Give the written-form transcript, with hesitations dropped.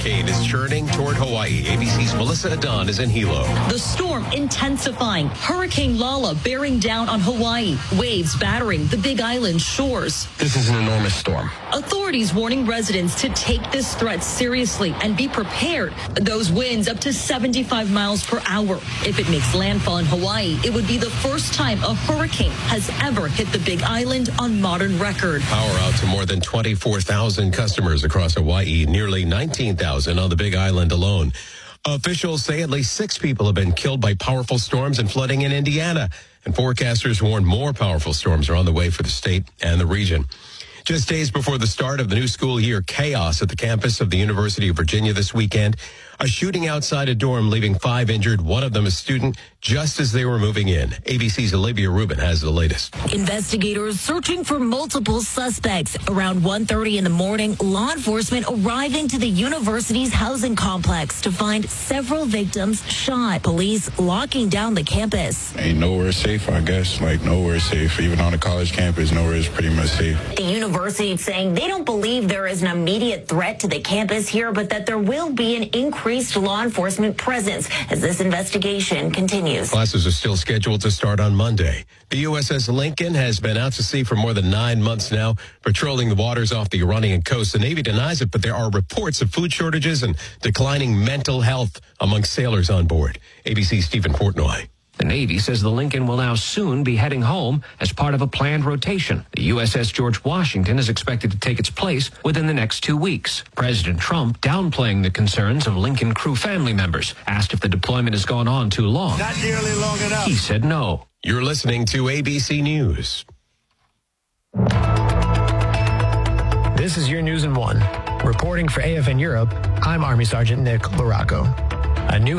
hurricane is churning toward Hawaii. ABC's Melissa Adon is in Hilo. The storm intensifying. Hurricane Lala bearing down on Hawaii. Waves battering the Big Island shores. This is an enormous storm. Authorities warning residents to take this threat seriously and be prepared. Those winds up to 75 miles per hour. If it makes landfall in Hawaii, it would be the first time a hurricane has ever hit the Big Island on modern record. Power out to more than 24,000 customers across Hawaii, nearly 19,000 on the Big Island alone. Officials say at least 6 people have been killed by powerful storms and flooding in Indiana. And forecasters warn more powerful storms are on the way for the state and the region. Just days before the start of the new school year, chaos at the campus of the University of Virginia this weekend. A shooting outside a dorm leaving 5 injured, one of them a student, just as they were moving in. ABC's Olivia Rubin has the latest. Investigators searching for multiple suspects. Around 1:30 in the morning, law enforcement arriving to the university's housing complex to find several victims shot. Police locking down the campus. Ain't nowhere safe, I guess. Nowhere safe. Even on a college campus, nowhere is pretty much safe. The university saying they don't believe there is an immediate threat to the campus here, but that there will be an increased law enforcement presence as this investigation continues. Classes are still scheduled to start on Monday. The USS Lincoln has been out to sea for more than 9 months now, patrolling the waters off the Iranian coast. The Navy denies it, but there are reports of food shortages and declining mental health among sailors on board. ABC's Stephen Portnoy. The Navy says the Lincoln will now soon be heading home as part of a planned rotation. The USS George Washington is expected to take its place within the next 2 weeks. President Trump downplaying the concerns of Lincoln crew family members. Asked if the deployment has gone on too long. Not nearly long enough. He said no. You're listening to ABC News. This is your news in 1. Reporting for AFN Europe, I'm Army Sergeant Nick Larocco. A new